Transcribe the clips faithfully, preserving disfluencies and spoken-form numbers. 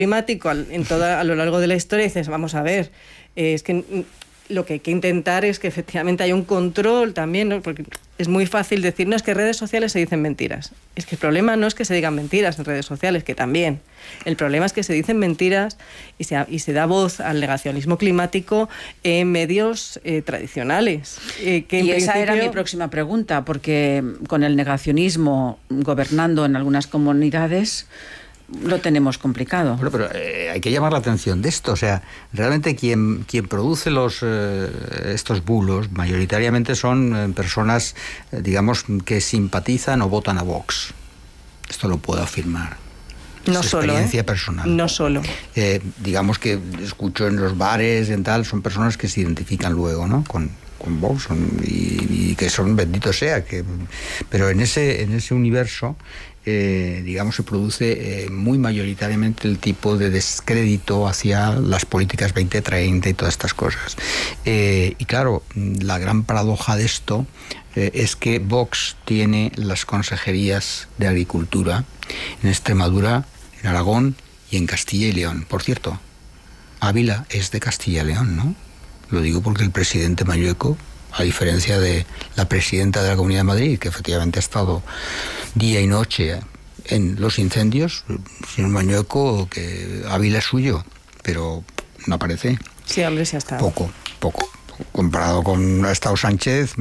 climático en toda, a lo largo de la historia, dices, vamos a ver, eh, es que lo que hay que intentar es que efectivamente haya un control también, ¿no? Porque es muy fácil decir, no, es que en redes sociales se dicen mentiras. Es que el problema no es que se digan mentiras en redes sociales, que también. El problema es que se dicen mentiras y se, y se da voz al negacionismo climático en medios eh, tradicionales. Eh, que y esa principio... era mi próxima pregunta, porque con el negacionismo gobernando en algunas comunidades lo tenemos complicado. Bueno, pero eh, hay que llamar la atención de esto. O sea, realmente quien, quien produce los eh, estos bulos mayoritariamente son eh, personas, eh, digamos, que simpatizan o votan a Vox. Esto lo puedo afirmar. No es solo, experiencia ¿eh? personal. No solo. Eh, digamos que escucho en los bares y en tal, son personas que se identifican luego, ¿no? Con, con Vox son, y, y que son, bendito sea, que, pero en ese, en ese universo Eh, digamos, se produce eh, muy mayoritariamente el tipo de descrédito hacia las políticas veinte treinta y todas estas cosas. Eh, y claro, la gran paradoja de esto eh, es que Vox tiene las consejerías de Agricultura en Extremadura, en Aragón y en Castilla y León. Por cierto, Ávila es de Castilla y León, ¿no? Lo digo porque el presidente Mañueco, a diferencia de la presidenta de la Comunidad de Madrid, que efectivamente ha estado día y noche en los incendios, señor Mañueco, que Ávila es suyo, pero no aparece. Sí, hombre, sí ha estado. Poco, poco. Comparado con ha estado Sánchez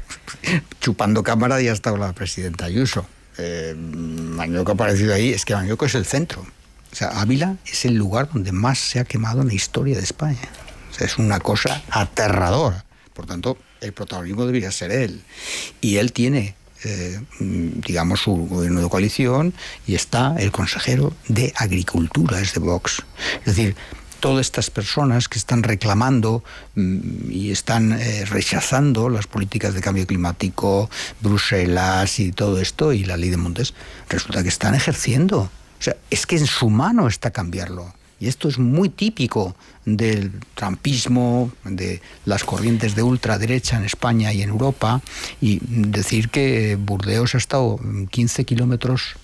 chupando cámara y ha estado la presidenta Ayuso. Eh, Mañueco ha aparecido ahí, es que Mañueco es el centro. O sea, Ávila es el lugar donde más se ha quemado en la historia de España. O sea, es una cosa aterradora. Por tanto, el protagonismo debería ser él. Y él tiene, eh, digamos, su gobierno de coalición y está el consejero de Agricultura, es de Vox. Es decir, todas estas personas que están reclamando mmm, y están eh, rechazando las políticas de cambio climático, Bruselas y todo esto, y la ley de montes, resulta que están ejerciendo. O sea, es que en su mano está cambiarlo. Y esto es muy típico del trumpismo, de las corrientes de ultraderecha en España y en Europa. Y decir que Burdeos ha estado quince kilómetros...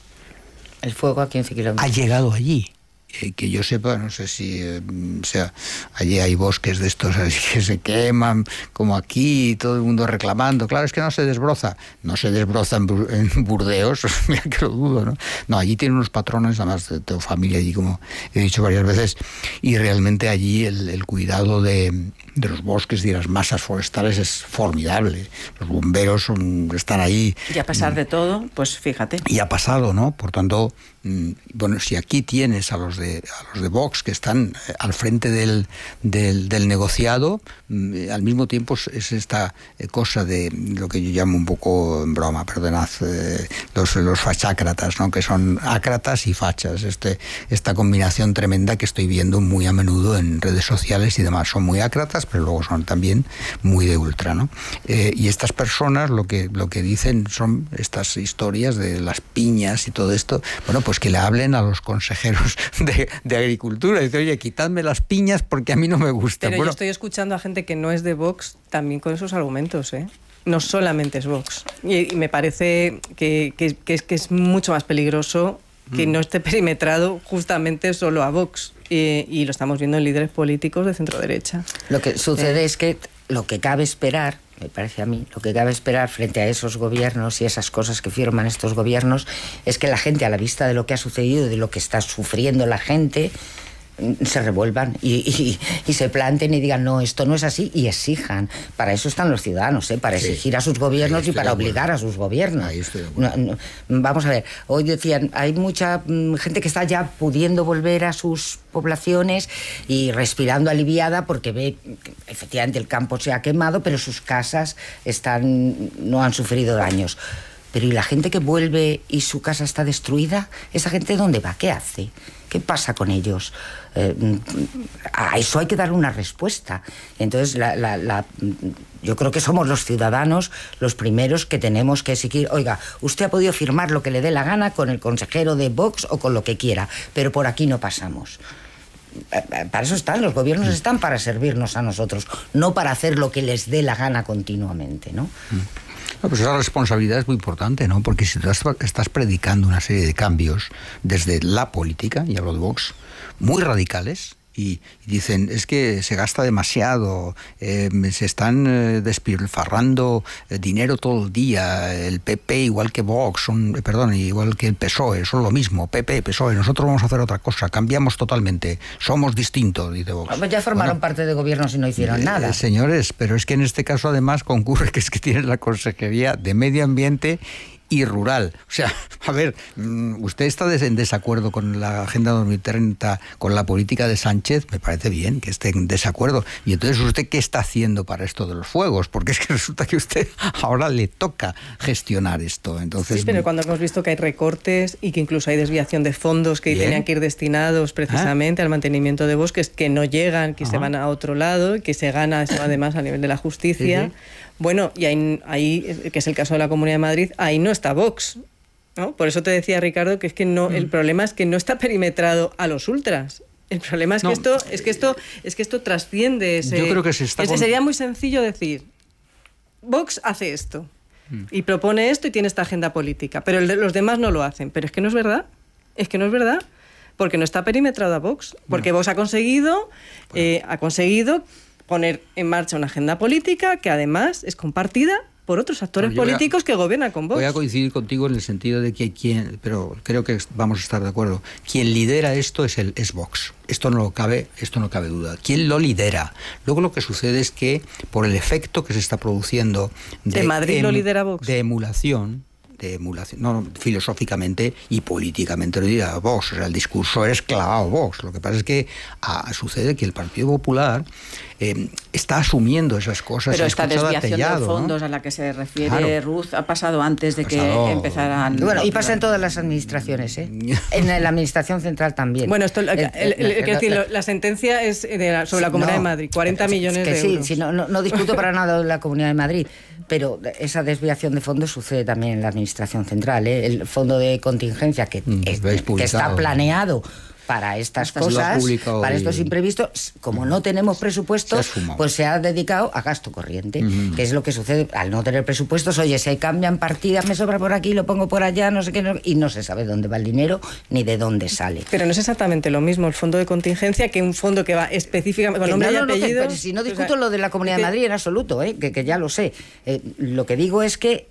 El fuego a quince kilómetros. Ha llegado allí. Eh, que yo sepa, no sé si eh, o sea, allí hay bosques de estos así que se queman, como aquí, todo el mundo reclamando. Claro, es que no se desbroza. No se desbroza en, Bur en Burdeos, mira que lo dudo, ¿no? No, allí tiene unos patrones, además tengo familia allí, como he dicho varias veces, y realmente allí el, el cuidado de, de los bosques y de las masas forestales es formidable. Los bomberos son, están ahí. Y a pesar de todo, pues fíjate. Y ha pasado, ¿no? Por tanto, bueno, si aquí tienes a los de a los de Vox que están al frente del, del, del negociado, al mismo tiempo es esta cosa de lo que yo llamo un poco en broma, perdonad, eh, los, los fachácratas, ¿no? Que son ácratas y fachas, este, esta combinación tremenda que estoy viendo muy a menudo en redes sociales y demás. Son muy ácratas, pero luego son también muy de ultra, ¿no? Eh, y estas personas lo que, lo que dicen son estas historias de las piñas y todo esto. Bueno, pues que le hablen a los consejeros de, de Agricultura. Dice, oye, quitadme las piñas porque a mí no me gustan. Pero bueno, yo estoy escuchando a gente que no es de Vox también con esos argumentos, ¿eh? No solamente es Vox. Y, y me parece que, que, que, es, que es mucho más peligroso que mm. no esté perimetrado justamente solo a Vox. Y, y lo estamos viendo en líderes políticos de centro-derecha. Lo que sucede eh. es que lo que cabe esperar, me parece a mí, lo que cabe esperar frente a esos gobiernos y esas cosas que firman estos gobiernos es que la gente, a la vista de lo que ha sucedido, de lo que está sufriendo la gente, se revuelvan y, y, y se planten y digan, no, esto no es así, y exijan. Para eso están los ciudadanos, ¿eh? Para exigir sí, a sus gobiernos y para obligar a sus gobiernos. No, no, vamos a ver, hoy decían, hay mucha gente que está ya pudiendo volver a sus poblaciones y respirando aliviada porque ve que efectivamente el campo se ha quemado, pero sus casas están, no han sufrido daños. Pero ¿y la gente que vuelve y su casa está destruida? ¿Esa gente dónde va? ¿Qué hace? ¿Qué pasa con ellos? Eh, a eso hay que dar una respuesta. Entonces, la, la, la, yo creo que somos los ciudadanos los primeros que tenemos que exigir, oiga, usted ha podido firmar lo que le dé la gana con el consejero de Vox o con lo que quiera, pero por aquí no pasamos. Para eso están, los gobiernos están para servirnos a nosotros, no para hacer lo que les dé la gana continuamente, ¿no? No, pues esa responsabilidad es muy importante, ¿no? Porque si tú estás predicando una serie de cambios desde la política, y hablo de Vox, muy radicales. Y dicen, es que se gasta demasiado, eh, se están eh, despilfarrando eh, dinero todo el día, el P P igual que Vox, son, eh, perdón, igual que el P S O E, son lo mismo, P P, P S O E, nosotros vamos a hacer otra cosa, cambiamos totalmente, somos distintos, dice Vox. Pues ya formaron bueno, parte de gobiernos y no hicieron eh, nada. Señores, pero es que en este caso además concurre que es que tienen la Consejería de Medio Ambiente y Rural. O sea, a ver, usted está en desacuerdo con la Agenda dos mil treinta, con la política de Sánchez, me parece bien que esté en desacuerdo. Y entonces, ¿usted qué está haciendo para esto de los fuegos? Porque es que resulta que a usted ahora le toca gestionar esto. Entonces, sí, pero cuando hemos visto que hay recortes y que incluso hay desviación de fondos que bien. tenían que ir destinados precisamente ¿Ah? al mantenimiento de bosques, que no llegan, que Ajá. se van a otro lado, y que se gana eso además a nivel de la justicia... Sí, sí. Bueno, y ahí, ahí, que es el caso de la Comunidad de Madrid, ahí no está Vox, ¿no? Por eso te decía, Ricardo, que es que no, mm. el problema es que no está perimetrado a los ultras. El problema es no. que esto, es que esto, es que esto trasciende ese. Yo creo que se está. Ese, con... Sería muy sencillo decir, Vox hace esto mm. y propone esto y tiene esta agenda política, pero el de, los demás no lo hacen. Pero es que no es verdad, es que no es verdad, porque no está perimetrado a Vox, porque bueno. Vox ha conseguido, bueno. eh, ha conseguido poner en marcha una agenda política que además es compartida por otros actores bueno, políticos a, que gobiernan con Vox. Voy a coincidir contigo en el sentido de que quien, pero creo que vamos a estar de acuerdo, quien lidera esto es el es Vox. Esto no cabe, esto no cabe duda. ¿Quién lo lidera? Luego lo que sucede es que por el efecto que se está produciendo de, de Madrid em, lo lidera Vox. De emulación. de emulación, no, filosóficamente y políticamente lo diría Vox, o sea, el discurso es clavado Vox. Lo que pasa es que a, sucede que el Partido Popular eh, está asumiendo esas cosas. Pero esta desviación Tellado, de fondos, ¿no? a la que se refiere claro. Ruth ha pasado antes de pasado, que empezaran. Bueno, y pasa en todas las administraciones, ¿eh? En la administración central también. Bueno, esto, el, el, el, el, el, decir, la, la sentencia es de la, sobre la Comunidad no, de Madrid, cuarenta millones que de sí, euros. Sí, no, no, no discuto para nada la Comunidad de Madrid, pero esa desviación de fondos sucede también en la administración central, ¿eh? El fondo de contingencia que, mm, es, que está planeado para estas Esta cosas, para estos imprevistos, como no tenemos presupuestos, se pues se ha dedicado a gasto corriente, uh-huh. que es lo que sucede al no tener presupuestos. Oye, se cambian partidas, me sobra por aquí, lo pongo por allá, no sé qué, no, y no se sabe dónde va el dinero ni de dónde sale. Pero no es exactamente lo mismo el fondo de contingencia que un fondo que va específicamente con nombre no, no, y apellido. No, que, si no discuto o sea, lo de la Comunidad que, de Madrid en absoluto, ¿eh? que, que ya lo sé. Eh, lo que digo es que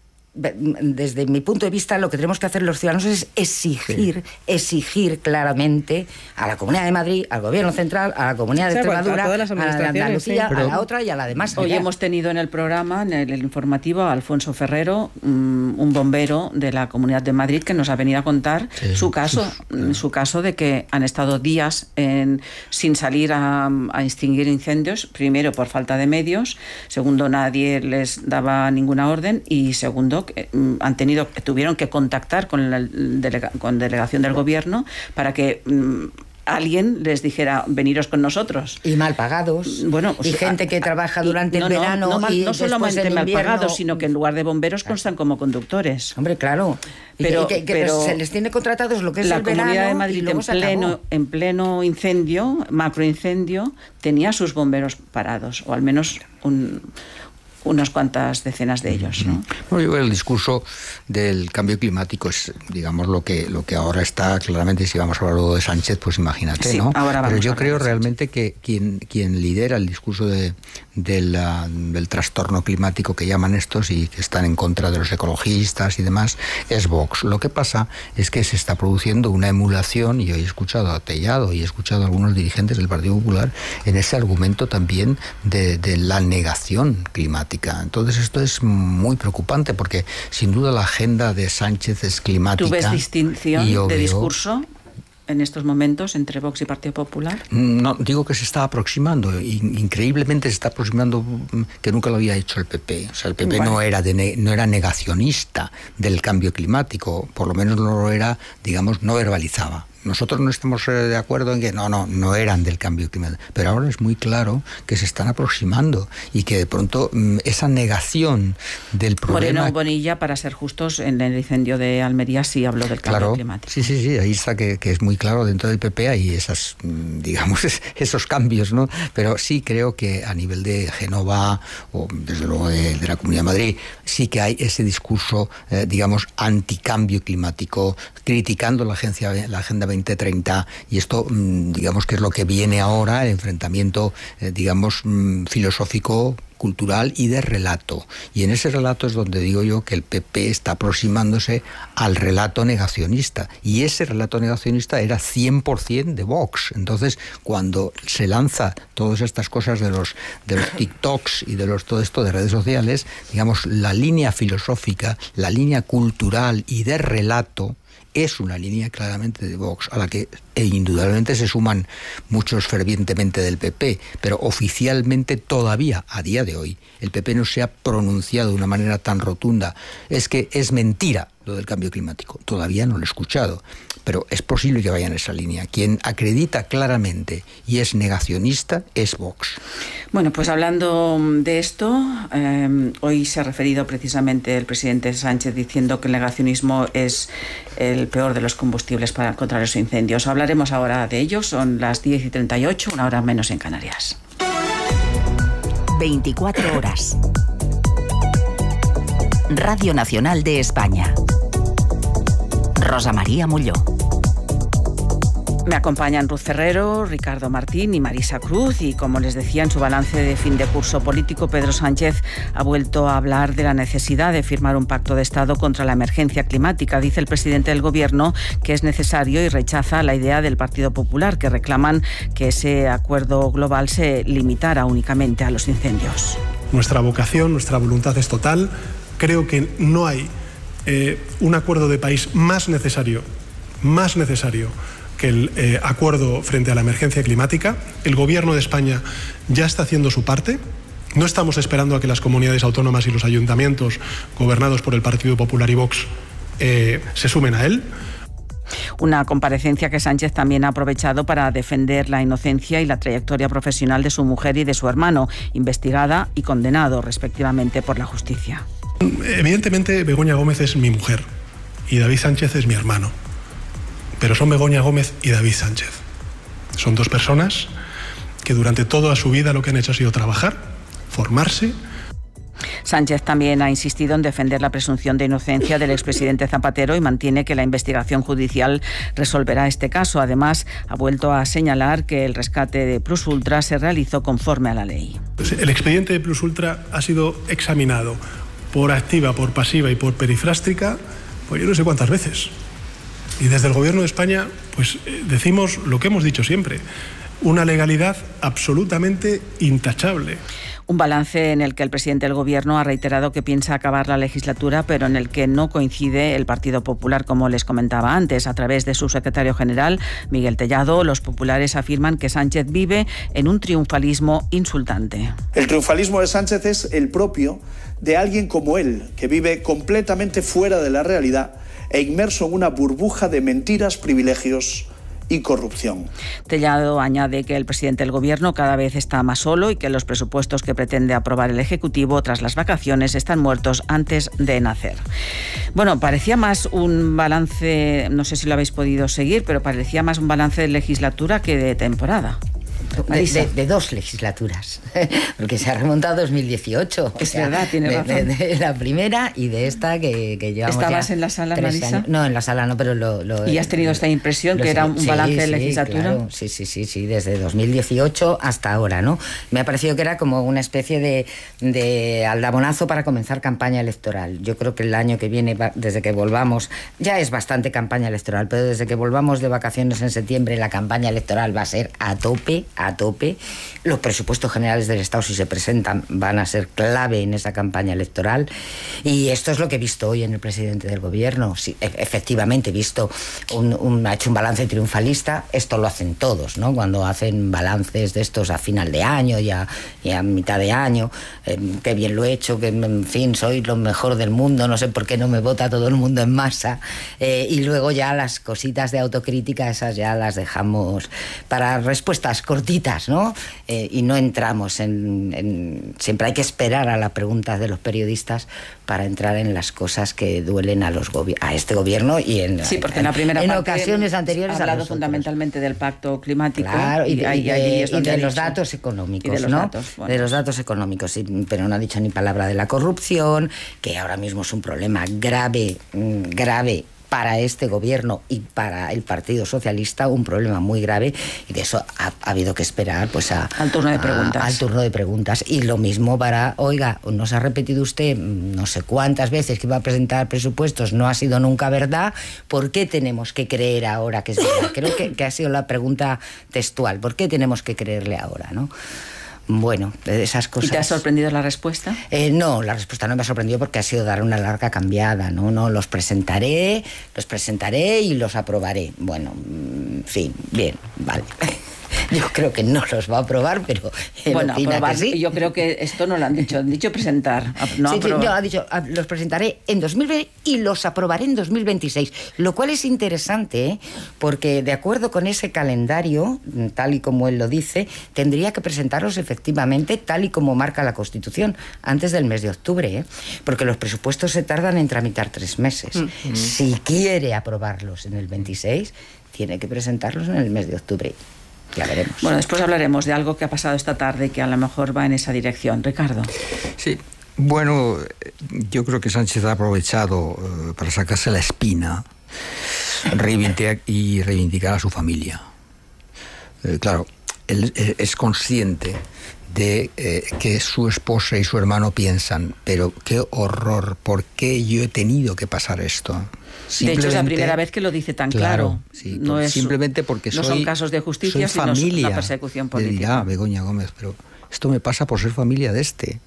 desde mi punto de vista lo que tenemos que hacer los ciudadanos es exigir, sí. exigir claramente a la Comunidad de Madrid, al Gobierno Central, a la Comunidad de o sea, Extremadura, a, a la Andalucía, sí. Pero, a la otra y a la demás. Hoy hemos tenido en el programa, en el, el informativo, a Alfonso Ferrero, um, un bombero de la Comunidad de Madrid, que nos ha venido a contar sí. su caso, sí. su caso de que han estado días en, sin salir a, a extinguir incendios, primero por falta de medios, segundo nadie les daba ninguna orden y segundo que han tenido, tuvieron que contactar con la delega, con delegación del gobierno para que um, alguien les dijera veniros con nosotros. Y mal pagados. Bueno, y gente que trabaja durante no, el verano. No, no, y no solamente mal pagados, sino que en lugar de bomberos claro. constan como conductores. Hombre, claro. Pero, y que, que pero se les tiene contratados lo que es la el Comunidad verano, de Madrid en pleno, en pleno incendio, macroincendio, tenía sus bomberos parados, o al menos un unas cuantas decenas de ellos, ¿no? Bueno, yo creo que el discurso del cambio climático es, digamos, lo que lo que ahora está claramente, si vamos a hablar luego de Sánchez, pues imagínate, sí, ¿no? Ahora Pero yo creo realmente que quien, quien lidera el discurso de, de la, del trastorno climático que llaman estos y que están en contra de los ecologistas y demás, es Vox. Lo que pasa es que se está produciendo una emulación, y yo he escuchado a Tellado y he escuchado a algunos dirigentes del Partido Popular en ese argumento también de, de la negación climática. Entonces esto es muy preocupante porque sin duda la agenda de Sánchez es climática. ¿Tú ves distinción y obvio, de discurso en estos momentos entre Vox y Partido Popular? No, digo que se está aproximando, increíblemente se está aproximando, que nunca lo había hecho el P P. O sea, el P P bueno. no era de, no era negacionista del cambio climático, por lo menos no lo era, digamos, no verbalizaba. Nosotros no estamos de acuerdo en que no, no, no eran del cambio climático, pero ahora es muy claro que se están aproximando y que de pronto esa negación del problema... Moreno Bonilla, para ser justos, en el incendio de Almería sí habló del cambio claro, climático. Sí, sí, sí, ahí está que, que es muy claro dentro del P P hay esas, digamos, esos cambios, ¿no? Pero sí creo que a nivel de Génova o desde luego de, de la Comunidad de Madrid sí que hay ese discurso, eh, digamos, anticambio climático, criticando la agencia, la agenda veinte treinta, y esto, digamos que es lo que viene ahora, el enfrentamiento, eh, digamos, filosófico, cultural y de relato. Y en ese relato es donde digo yo que el P P está aproximándose al relato negacionista. Y ese relato negacionista era cien por ciento de Vox. Entonces, cuando se lanza todas estas cosas de los, de los TikToks y de los, todo esto de redes sociales, digamos, la línea filosófica, la línea cultural y de relato es una línea claramente de Vox, a la que e indudablemente se suman muchos fervientemente del P P, pero oficialmente todavía, a día de hoy, el P P no se ha pronunciado de una manera tan rotunda. Es que es mentira lo del cambio climático. Todavía no lo he escuchado, pero es posible que vaya en esa línea. Quien acredita claramente y es negacionista es Vox. Bueno, pues hablando de esto, eh, hoy se ha referido precisamente el presidente Sánchez diciendo que el negacionismo es el peor de los combustibles para, contra los incendios. Hablaremos ahora de ello. Son las diez y treinta y ocho, una hora menos en Canarias. veinticuatro horas. Radio Nacional de España. Rosa María Molló. Me acompañan Ruth Ferrero, Ricardo Martín y Marisa Cruz, y como les decía, en su balance de fin de curso político, Pedro Sánchez ha vuelto a hablar de la necesidad de firmar un pacto de Estado contra la emergencia climática. Dice el presidente del Gobierno que es necesario y rechaza la idea del Partido Popular, que reclaman que ese acuerdo global se limitara únicamente a los incendios. Nuestra vocación, nuestra voluntad es total. Creo que no hay eh, un acuerdo de país más necesario, más necesario que el eh, acuerdo frente a la emergencia climática. El Gobierno de España ya está haciendo su parte. No estamos esperando a que las comunidades autónomas y los ayuntamientos gobernados por el Partido Popular y Vox eh, se sumen a él. Una comparecencia que Sánchez también ha aprovechado para defender la inocencia y la trayectoria profesional de su mujer y de su hermano, investigada y condenado respectivamente por la justicia. Evidentemente, Begoña Gómez es mi mujer y David Sánchez es mi hermano. Pero son Begoña Gómez y David Sánchez. Son dos personas que durante toda su vida lo que han hecho ha sido trabajar, formarse. Sánchez también ha insistido en defender la presunción de inocencia del expresidente Zapatero y mantiene que la investigación judicial resolverá este caso. Además, ha vuelto a señalar que el rescate de Plus Ultra se realizó conforme a la ley. El expediente de Plus Ultra ha sido examinado por activa, por pasiva y por perifrástica, pues yo no sé cuántas veces. Y desde el Gobierno de España, pues decimos lo que hemos dicho siempre, una legalidad absolutamente intachable. Un balance en el que el presidente del Gobierno ha reiterado que piensa acabar la legislatura, pero en el que no coincide el Partido Popular, como les comentaba antes. A través de su secretario general, Miguel Tellado, los populares afirman que Sánchez vive en un triunfalismo insultante. El triunfalismo de Sánchez es el propio de alguien como él, que vive completamente fuera de la realidad e inmerso en una burbuja de mentiras, privilegios y corrupción. Tellado añade que el presidente del Gobierno cada vez está más solo y que los presupuestos que pretende aprobar el Ejecutivo tras las vacaciones están muertos antes de nacer. Bueno, parecía más un balance, no sé si lo habéis podido seguir, pero parecía más un balance de legislatura que de temporada. De, de, de dos legislaturas, porque se ha remontado a dos mil dieciocho. Es o sea, verdad, tiene de, razón. De, de la primera y de esta que, que llevamos. ¿Estabas ya en la sala, tres Marisa? años. No, en la sala no, pero lo... lo ¿Y has tenido esta impresión que era un sí, balance de sí, legislatura? Claro, sí, sí, sí, sí, desde dos mil dieciocho hasta ahora, ¿no? Me ha parecido que era como una especie de, de aldabonazo para comenzar campaña electoral. Yo creo que el año que viene, desde que volvamos, ya es bastante campaña electoral, pero desde que volvamos de vacaciones en septiembre, la campaña electoral va a ser a tope, a tope. Los presupuestos generales del Estado, si se presentan, van a ser clave en esa campaña electoral. Y esto es lo que he visto hoy en el presidente del Gobierno. Sí, efectivamente, he visto un, un, ha hecho un balance triunfalista. Esto lo hacen todos, ¿no? Cuando hacen balances de estos a final de año y a, y a mitad de año. Eh, qué bien lo he hecho, que en fin, soy lo mejor del mundo, no sé por qué no me vota todo el mundo en masa. Eh, y luego ya las cositas de autocrítica, esas ya las dejamos para respuestas cortitas, ¿no? Eh, y no entramos en, en... Siempre hay que esperar a las preguntas de los periodistas para entrar en las cosas que duelen a los gobi- a este gobierno y en, sí, porque en la primera en parte ocasiones anteriores ha hablado a fundamentalmente del pacto climático. Claro, y de, y de, y de, y de los datos económicos, y de los ¿no? datos, bueno. De los datos económicos, sí, pero no ha dicho ni palabra de la corrupción, que ahora mismo es un problema grave, grave para este gobierno y para el Partido Socialista un problema muy grave, y de eso ha, ha habido que esperar pues a, al turno de preguntas. A, al turno de preguntas. Y lo mismo para, oiga, nos ha repetido usted no sé cuántas veces que iba a presentar presupuestos, no ha sido nunca verdad, ¿por qué tenemos que creer ahora que es verdad? Creo que, que ha sido la pregunta textual, ¿por qué tenemos que creerle ahora, no? Bueno, esas cosas. ¿Y te ha sorprendido la respuesta? Eh, no, la respuesta no me ha sorprendido porque ha sido dar una larga cambiada, ¿no? No, los presentaré, los presentaré y los aprobaré. Bueno, en fin, bien, vale. Yo creo que no los va a aprobar, pero él bueno, opina aprobar, que sí. Yo creo que esto no lo han dicho, han dicho presentar. No, sí, sí, no, ha dicho, los presentaré en dos mil veinte y los aprobaré en dos mil veintiséis, lo cual es interesante, ¿eh? Porque de acuerdo con ese calendario, tal y como él lo dice, tendría que presentarlos efectivamente tal y como marca la Constitución, antes del mes de octubre, ¿eh? Porque los presupuestos se tardan en tramitar tres meses. Mm. Si quiere aprobarlos en el veintiséis, tiene que presentarlos en el mes de octubre. Ya veremos. Bueno, después hablaremos de algo que ha pasado esta tarde que a lo mejor va en esa dirección. Ricardo. Sí, bueno, yo creo que Sánchez ha aprovechado uh, para sacarse la espina reivindicar, y reivindicar a su familia. Eh, claro, él es consciente de eh, que su esposa y su hermano piensan, pero qué horror, ¿por qué yo he tenido que pasar esto? De hecho, es la primera vez que lo dice tan claro. claro sí, no es, simplemente porque no soy, son casos de justicia, soy familia, sino una persecución política. Dirá Begoña Gómez, pero esto me pasa por ser familia de este.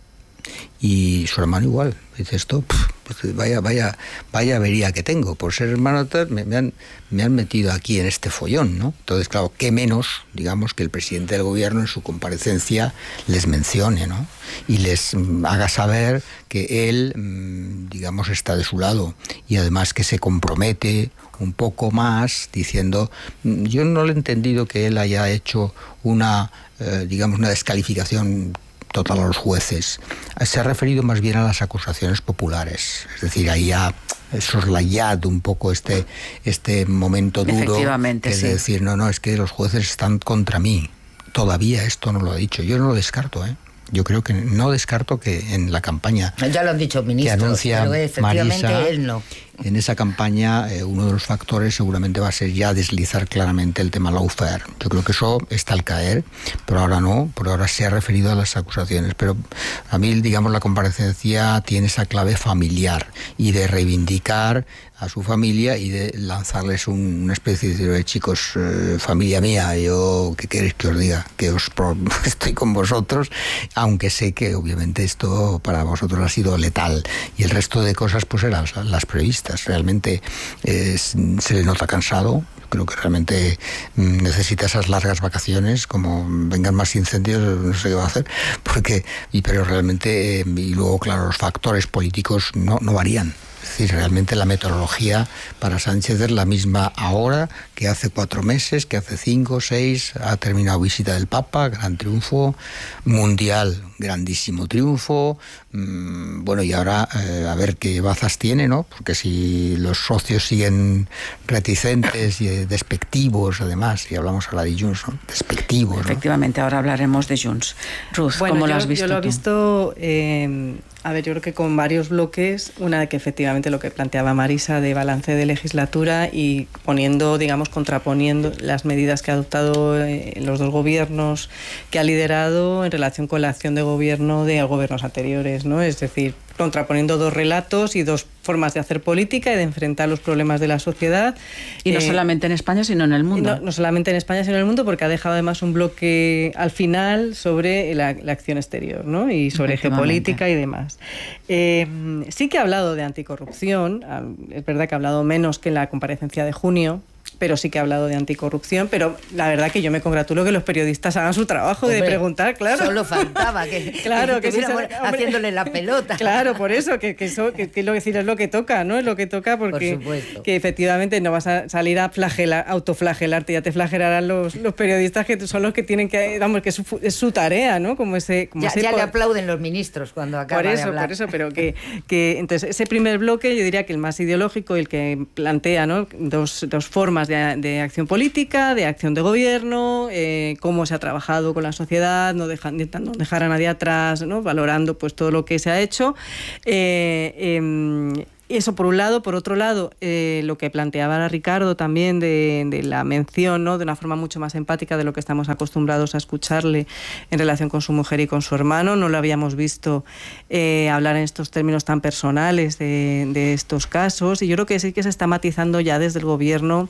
Y su hermano igual. Dice esto, pues vaya, vaya, vaya avería que tengo. Por ser hermano, me, me, han, me han metido aquí en este follón, ¿no? Entonces, claro, qué menos, digamos, que el presidente del gobierno en su comparecencia les mencione, ¿no? Y les mm, haga saber que él, mm, digamos, está de su lado. Y además que se compromete un poco más, diciendo, yo no le he entendido que él haya hecho una, eh, digamos, una descalificación total a los jueces. Se ha referido más bien a las acusaciones populares, es decir, ahí ha soslayado un poco este, este momento duro, efectivamente, que es sí. de decir, no, no, es que los jueces están contra mí. Todavía esto no lo ha dicho. Yo no lo descarto, ¿eh? Yo creo que no descarto que en la campaña ya lo han dicho ministros, que anuncia pero efectivamente Marisa, él no. En esa campaña eh, uno de los factores seguramente va a ser ya deslizar claramente el tema lawfare. Yo creo que eso está al caer, pero ahora no, por ahora se ha referido a las acusaciones. Pero a mí, digamos, la comparecencia tiene esa clave familiar y de reivindicar a su familia y de lanzarles un, una especie de chicos, eh, familia mía, yo, ¿qué queréis que os diga? Que os pro, estoy con vosotros, aunque sé que obviamente esto para vosotros ha sido letal. Y el resto de cosas pues eran las, las previstas. Realmente eh, se le nota cansado. Creo que realmente necesita esas largas vacaciones, como vengan más incendios, no sé qué va a hacer, porque, y, pero realmente, eh, y luego claro, los factores políticos no, no varían. Es decir, realmente la metodología para Sánchez es la misma ahora que hace cuatro meses, que hace cinco, seis. Ha terminado visita del Papa, gran triunfo, mundial, grandísimo triunfo. Mmm, bueno, y ahora eh, a ver qué bazas tiene, ¿no? Porque si los socios siguen reticentes y despectivos, además, y hablamos ahora de Junts, ¿no? Despectivos, ¿no? Efectivamente, ahora hablaremos de Junts. Ruth, bueno, ¿cómo yo, lo has visto Yo lo he tú? visto... Eh, A ver, yo creo que con varios bloques, una de que efectivamente lo que planteaba Marisa de balance de legislatura y poniendo, digamos, contraponiendo las medidas que ha adoptado eh, los dos gobiernos que ha liderado en relación con la acción de gobierno de gobiernos anteriores, ¿no? Es decir, contraponiendo dos relatos y dos formas de hacer política y de enfrentar los problemas de la sociedad. Y no eh, solamente en España, sino en el mundo. No, no solamente en España, sino en el mundo, porque ha dejado además un bloque al final sobre la, la acción exterior, ¿no? Y sobre geopolítica y demás. Eh, sí que ha hablado de anticorrupción, es verdad que ha hablado menos que en la comparecencia de junio, pero sí que ha hablado de anticorrupción, pero la verdad que yo me congratulo que los periodistas hagan su trabajo. Hombre, de preguntar, claro. Solo faltaba que, claro, que, que estuviéramos haciéndole la pelota. Claro, por eso, que, que, eso, que, que lo decir es lo que toca, ¿no? Es lo que toca porque por que efectivamente no vas a salir a flagelar, autoflagelarte, ya te flagelarán los, los periodistas que son los que tienen que, vamos, que es su, es su tarea, ¿no? Como ese, como ya ese ya por... le aplauden los ministros cuando acaba por eso, de hablar. Por eso, pero que, que entonces ese primer bloque yo diría que el más ideológico, el que plantea, ¿no? Dos, dos formas de, de acción política, de acción de gobierno, eh, cómo se ha trabajado con la sociedad, no, deja, no dejar a nadie atrás, ¿no? Valorando pues todo lo que se ha hecho. Eh, eh, Eso por un lado. Por otro lado, eh, lo que planteaba Ricardo también de, de la mención, ¿no?, de una forma mucho más empática de lo que estamos acostumbrados a escucharle en relación con su mujer y con su hermano. No lo habíamos visto eh, hablar en estos términos tan personales de, de estos casos, y yo creo que sí que se está matizando ya desde el gobierno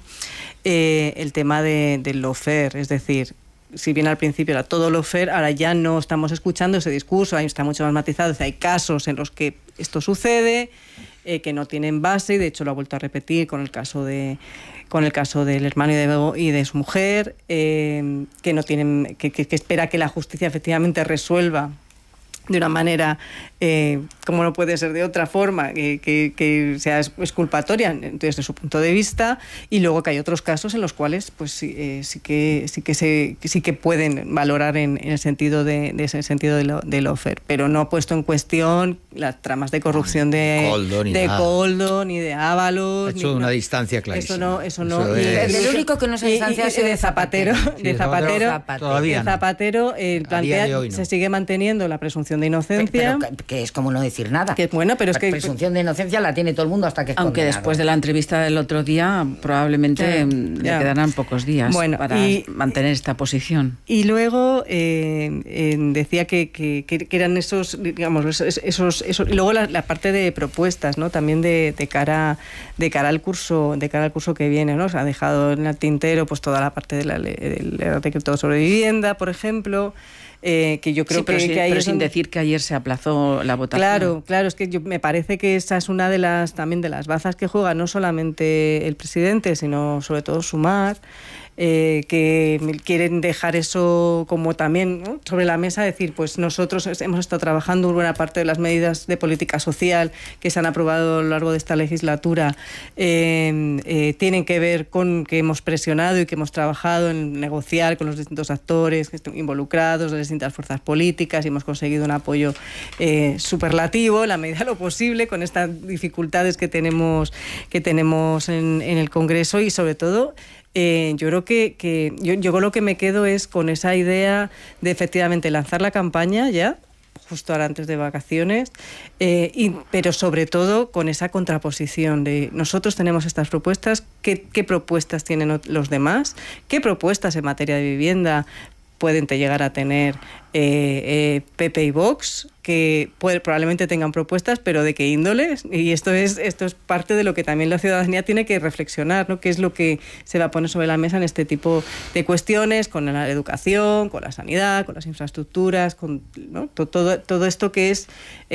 eh, el tema de, del lawfare, es decir, si bien al principio era todo lawfare, ahora ya no estamos escuchando ese discurso, ahí está mucho más matizado. O sea, hay casos en los que esto sucede, eh, que no tienen base, y de hecho lo ha vuelto a repetir con el caso de con el caso del hermano y de, y de su mujer, eh, que no tienen, que, que, que espera que la justicia efectivamente resuelva de una manera, eh, como no puede ser de otra forma, que, que, que sea exculpatoria desde su punto de vista, y luego que hay otros casos en los cuales pues sí, eh, sí que sí que se sí que pueden valorar en, en el sentido de, de ese sentido de lo, de lawfare, pero no ha puesto en cuestión las tramas de corrupción de Coldo, ni de nada. Coldo ni de Ábalos. Ha hecho ni, una no, distancia clarísima. Eso no, eso no. Eso y, es... El único que no se distancia y, y, y de Zapatero, Sí, de Zapatero, Zapatero. Todavía de no. Zapatero eh, plantea, de hoy no. se sigue manteniendo la presunción de inocencia. Pero, que, que es como no decir nada. Que, bueno, pero es la que presunción de inocencia la tiene todo el mundo hasta que es Aunque condenado. después de la entrevista del otro día probablemente Ya, le ya. quedarán pocos días Bueno, para y- mantener esta posición. Y luego eh, eh, decía que, que, que eran esos, digamos, esos, esos, esos- y luego la, la parte de propuestas, ¿no? También de, de cara de cara al curso, de cara al curso que viene, ¿no? Se ha dejado en el tintero pues toda la parte de la ley- del decreto sobre vivienda, por ejemplo. Eh, que yo creo Sí, pero, que, sí- que ahí pero es sin donde- decir que ayer se aplazó la votación. Claro, claro, es que yo, me parece que esa es una de las también de las bazas que juega no solamente el presidente, sino sobre todo Sumar, eh, que quieren dejar eso como también, ¿no?, sobre la mesa, decir, pues nosotros hemos estado trabajando buena parte de las medidas de política social que se han aprobado a lo largo de esta legislatura, eh, eh, tienen que ver con que hemos presionado y que hemos trabajado en negociar con los distintos actores que están involucrados, de las distintas fuerzas políticas, y hemos conseguido un apoyo eh, superlativo en la medida de lo posible con estas dificultades que tenemos que tenemos en, en el Congreso, y sobre todo Eh, yo creo que, que yo, yo con lo que me quedo es con esa idea de efectivamente lanzar la campaña ya, justo ahora antes de vacaciones, eh, y, pero sobre todo con esa contraposición de nosotros tenemos estas propuestas, ¿qué, qué propuestas tienen ot- los demás? ¿Qué propuestas en materia de vivienda pueden te llegar a tener eh, eh, P P y Vox? Que puede, probablemente tengan propuestas, pero ¿de qué índole? Y esto es, esto es parte de lo que también la ciudadanía tiene que reflexionar, ¿no? ¿Qué es lo que se va a poner sobre la mesa en este tipo de cuestiones, con la educación, con la sanidad, con las infraestructuras, con, ¿no?, todo, todo esto que es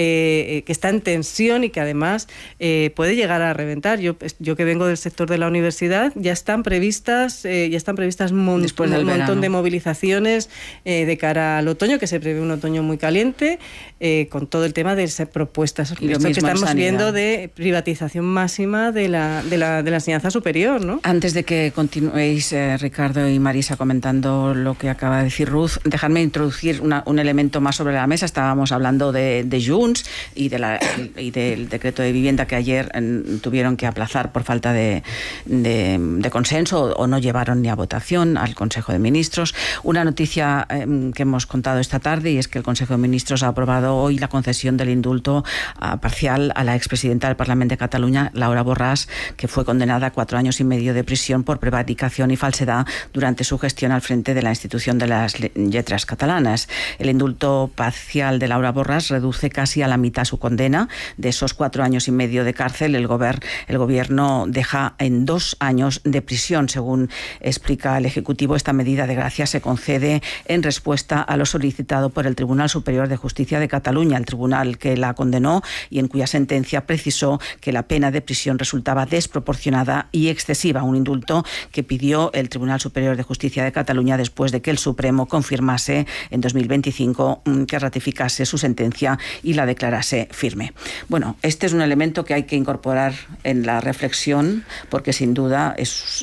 eh, que está en tensión y que además eh, puede llegar a reventar? Yo, yo que vengo del sector de la universidad, ya están previstas, eh, ya están previstas mon, Después un del montón verano. de movilizaciones eh, de cara al otoño, que se prevé un otoño muy caliente. Eh, con todo el tema de esas propuestas Y lo esto que mismo en estamos sanidad. viendo de privatización máxima de la, de la, de la enseñanza superior, ¿no? Antes de que continuéis, eh, Ricardo y Marisa, comentando lo que acaba de decir Ruth, dejadme introducir una, un elemento más sobre la mesa. Estábamos hablando de, de Junts y, de la, y del decreto de vivienda que ayer eh, tuvieron que aplazar por falta de, de, de consenso, o no llevaron ni a votación al Consejo de Ministros. Una noticia eh, que hemos contado esta tarde, y es que el Consejo de Ministros ha aprobado hoy la concesión del indulto uh, parcial a la expresidenta del Parlamento de Cataluña, Laura Borràs, que fue condenada a cuatro años y medio de prisión por prevaricación y falsedad durante su gestión al frente de la institución de las letras catalanas. El indulto parcial de Laura Borràs reduce casi a la mitad su condena. De esos cuatro años y medio de cárcel, el, gober, el gobierno deja en dos años de prisión. Según explica el Ejecutivo, esta medida de gracia se concede en respuesta a lo solicitado por el Tribunal Superior de Justicia de Cataluña, el tribunal que la condenó y en cuya sentencia precisó que la pena de prisión resultaba desproporcionada y excesiva, un indulto que pidió el Tribunal Superior de Justicia de Cataluña después de que el Supremo confirmase en dos mil veinticinco que ratificase su sentencia y la declarase firme. Bueno, este es un elemento que hay que incorporar en la reflexión, porque sin duda es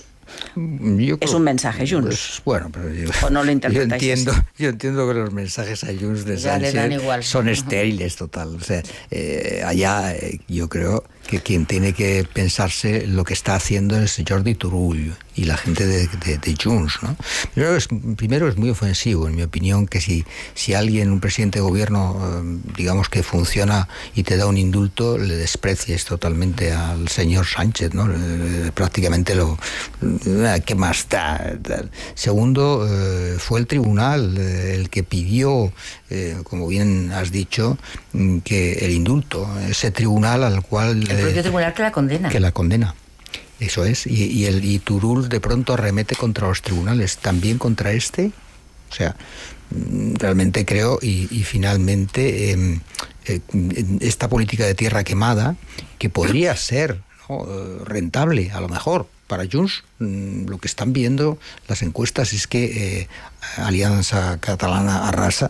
Yo es creo, un mensaje, Junts. Pues, bueno, pero yo, ¿O no lo yo interpretáis entiendo, así? yo entiendo que los mensajes a Junts de Ya le dan Sánchez igual. son estériles total. O sea, eh, allá eh, yo creo que quien tiene que pensarse lo que está haciendo es Jordi Turull y la gente de, de, de Junts, ¿no? Primero es, primero es muy ofensivo, en mi opinión, que si, si alguien, un presidente de gobierno, eh, digamos que funciona y te da un indulto, le desprecies totalmente al señor Sánchez, ¿no? Eh, prácticamente lo... Eh, ¿qué más da? Segundo, eh, fue el tribunal eh, el que pidió, eh, como bien has dicho, que el indulto, ese tribunal al cual... El propio tribunal que la condena. Que la condena. Eso es, y, y el y Turull de pronto arremete contra los tribunales, también contra este. O sea, realmente creo, y, y finalmente eh, eh, esta política de tierra quemada, que podría ser, ¿no?, rentable, a lo mejor, para Junts, lo que están viendo las encuestas es que eh, Alianza Catalana arrasa,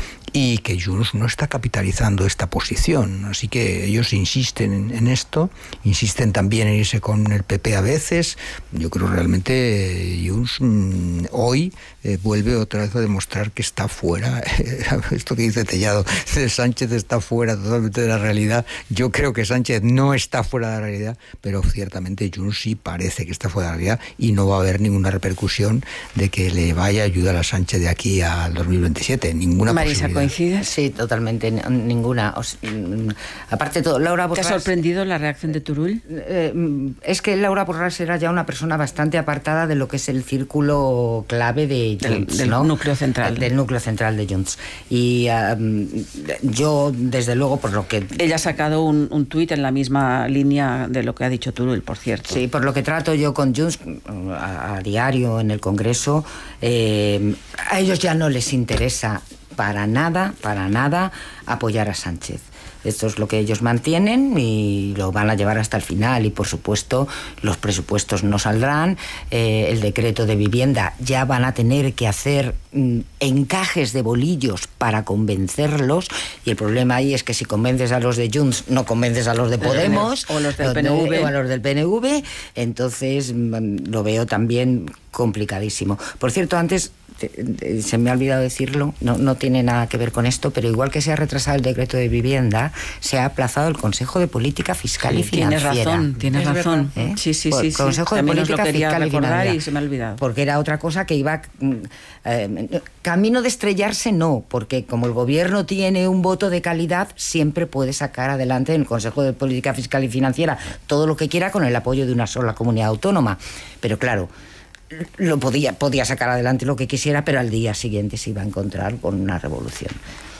y que Junts no está capitalizando esta posición. Así que ellos insisten en, en esto, insisten también en irse con el P P a veces. Yo creo realmente Junts mmm, hoy eh, vuelve otra vez a demostrar que está fuera. Esto que dice Tellado, Sánchez está fuera totalmente de la realidad. Yo creo que Sánchez no está fuera de la realidad, pero ciertamente Junts sí parece que está fuera de la realidad, y no va a haber ninguna repercusión de que le vaya a ayudar a Sánchez de aquí al dos mil veintisiete. Ninguna Marisa, posibilidad. ¿coincides? Sí, totalmente, ninguna. O sea, aparte de todo, Laura Borràs... ¿Te ha sorprendido la reacción de Turull? Eh, es que Laura Borràs era ya una persona bastante apartada de lo que es el círculo clave de Junts, del, del ¿no? núcleo central. Del, del núcleo central de Junts. Y um, yo, desde luego, por lo que... Ella ha sacado un, un tuit en la misma línea de lo que ha dicho Turull, por cierto. Sí, por lo que trato yo con Junts a, a diario en el Congreso, eh, a ellos ya no les interesa para nada, para nada apoyar a Sánchez. Esto es lo que ellos mantienen y lo van a llevar hasta el final, y por supuesto los presupuestos no saldrán, eh, el decreto de vivienda ya van a tener que hacer mm, encajes de bolillos para convencerlos, y el problema ahí es que si convences a los de Junts no convences a los de Podemos o los del P N V o a los del P N V, entonces mm, lo veo también complicadísimo. Por cierto, antes se me ha olvidado decirlo, no, no tiene nada que ver con esto, pero igual que se ha retrasado el decreto de vivienda, se ha aplazado el Consejo de Política Fiscal sí, y Financiera. Tienes razón, tienes ¿Es razón. ¿Eh? Sí, sí, Por, sí. Consejo sí. de Política Fiscal y Financiera. Y se me ha olvidado. Porque era otra cosa que iba... Eh, camino de estrellarse no, porque como el gobierno tiene un voto de calidad, siempre puede sacar adelante en el Consejo de Política Fiscal y Financiera todo lo que quiera con el apoyo de una sola comunidad autónoma. Pero claro, lo podía, podía sacar adelante lo que quisiera, pero al día siguiente se iba a encontrar con una revolución.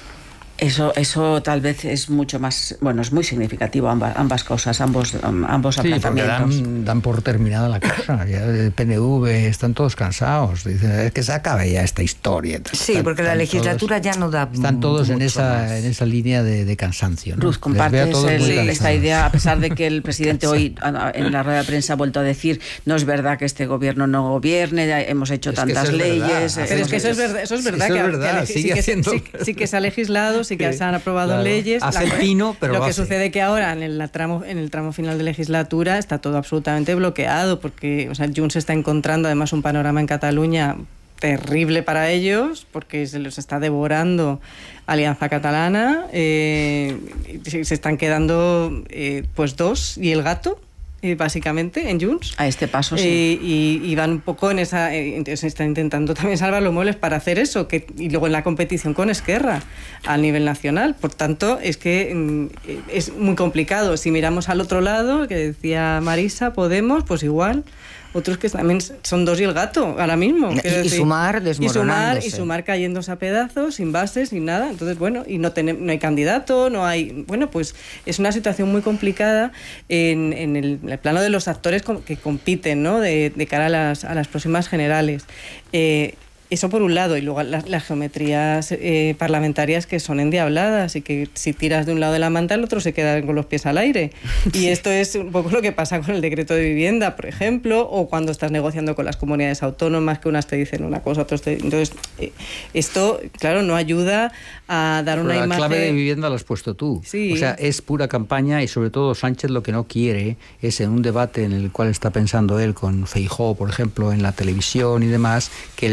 Eso, eso tal vez es mucho más, bueno, es muy significativo ambas, ambas cosas, ambos, ambos sí, aplazamientos. Porque dan, dan por terminada la cosa. Ya el P N V están todos cansados. Dicen, es que se acabe ya esta historia. Sí, están, porque la legislatura todos, ya no da. Están todos en esa, más. en esa línea de, de cansancio, ¿no? Ruth, compartes el, esta idea, a pesar de que el presidente hoy en la rueda de prensa ha vuelto a decir, no es verdad que este gobierno no gobierne, ya hemos hecho es tantas leyes. Pero es que eso es verdad, eso es verdad, eso que, es verdad que, sigue sí, que, haciendo... sí, sí que se ha legislado, sí que sí, se han aprobado claro. leyes. Hace el pino, pero lo lo que hace. sucede que ahora en el tramo en el tramo final de legislatura está todo absolutamente bloqueado, porque o sea, Junts está encontrando además un panorama en Cataluña terrible para ellos, porque se los está devorando Alianza Catalana, eh, se están quedando eh, pues dos y el gato. Eh, básicamente en Junts a este paso sí eh, y, y van un poco en esa eh, entonces están intentando también salvar los muebles para hacer eso que, y luego en la competición con Esquerra a nivel nacional, por tanto es que mm, es muy complicado. Si miramos al otro lado, que decía Marisa, Podemos, pues igual otros que también son dos y el gato ahora mismo. Y, decir, y sumar desmoronándose. Y sumar, y sumar cayéndose a pedazos, sin bases, sin nada. Entonces, bueno, y no, tenem, no hay candidato, no hay... Bueno, pues es una situación muy complicada en, en, el, en el plano de los actores que compiten, ¿no? De, de cara a las, a las próximas generales. Eh, Eso por un lado, y luego las, las geometrías eh, parlamentarias que son endiabladas y que si tiras de un lado de la manta el otro se queda con los pies al aire. Y esto es un poco lo que pasa con el decreto de vivienda, por ejemplo, o cuando estás negociando con las comunidades autónomas, que unas te dicen una cosa, otras te... Entonces, eh, esto, claro, no ayuda a dar una Pero la imagen... La clave de vivienda la has puesto tú. Sí. O sea, es pura campaña y sobre todo Sánchez lo que no quiere es en un debate en el cual está pensando él con Feijóo, por ejemplo, en la televisión y demás, que le diga Feijóo,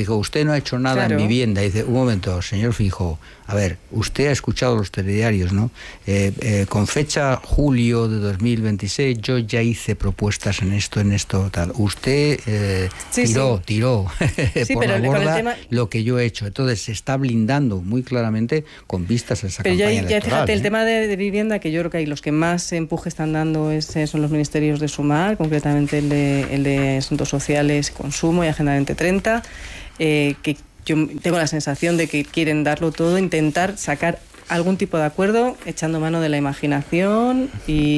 Feijóo, usted no ha hecho nada claro. en vivienda. Y dice, un momento, señor Feijóo, a ver, usted ha escuchado los telediarios, ¿no? Eh, eh, con fecha julio de dos mil veintiséis yo ya hice propuestas en esto, en esto, tal. Usted eh, sí, tiró, sí. tiró sí, por pero la borda tema... lo que yo he hecho. Entonces se está blindando muy claramente con vistas a esa pero campaña ya, electoral. Ya fíjate, ¿eh? el tema de, de vivienda, que yo creo que hay los que más empuje están dando es, son los ministerios de Sumar, concretamente el de, el de Asuntos Sociales, Consumo y Agenda veinte treinta, eh, que yo tengo la sensación de que quieren darlo todo, intentar sacar algún tipo de acuerdo, echando mano de la imaginación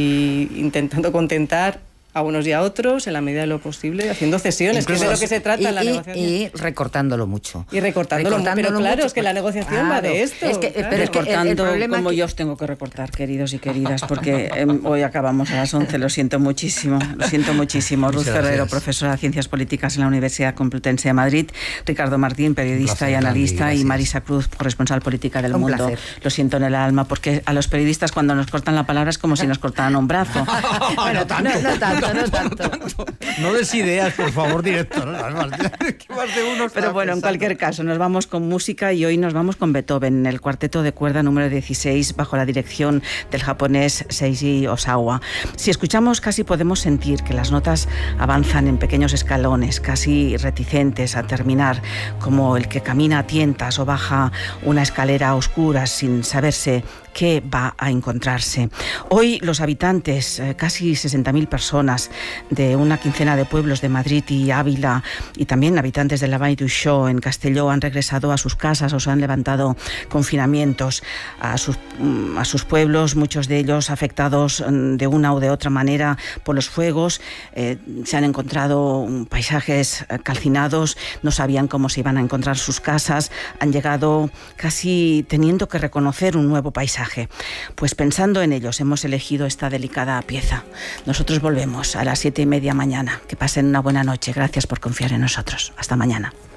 e intentando contentar a unos y a otros en la medida de lo posible, haciendo cesiones, que es de lo que se trata y, en la y, negociación. Y recortándolo mucho. Y recortándolo, recortándolo pero claro, mucho, es que la negociación claro, va de esto. Es que, claro. Pero es que recortando el, el problema como que... yo os tengo que recortar, queridos y queridas, porque eh, hoy acabamos a las once, lo siento muchísimo, lo siento muchísimo. Ruth Ferrero, profesora de Ciencias Políticas en la Universidad Complutense de Madrid, Ricardo Martín, periodista placer, y analista, Andy, y Marisa Cruz, corresponsal política del Un Mundo. Placer. Lo siento en el alma, porque a los periodistas cuando nos cortan la palabra es como si nos cortaran un brazo. Bueno, no, tanto, no, no tanto, no tanto. No des ideas, por favor, director. Más de uno Pero bueno, en cualquier caso, nos vamos con música y hoy nos vamos con Beethoven, el cuarteto de cuerda número dieciséis, bajo la dirección del japonés Seiji Osawa. Si escuchamos, casi podemos sentir que las notas avanzan en pequeños escalones, casi reticentes a terminar, como el que camina a tientas o baja una escalera a oscuras sin saberse qué va a encontrarse. Hoy los habitantes, eh, casi sesenta mil personas de una quincena de pueblos de Madrid y Ávila, y también habitantes de la Vall d'Uixó en Castelló, han regresado a sus casas o se han levantado confinamientos a sus, a sus pueblos, muchos de ellos afectados de una o de otra manera por los fuegos. Eh, se han encontrado paisajes calcinados, no sabían cómo se iban a encontrar sus casas, han llegado casi teniendo que reconocer un nuevo paisaje. Pues pensando en ellos hemos elegido esta delicada pieza. Nosotros volvemos a las siete y media mañana. Que pasen una buena noche. Gracias por confiar en nosotros. Hasta mañana.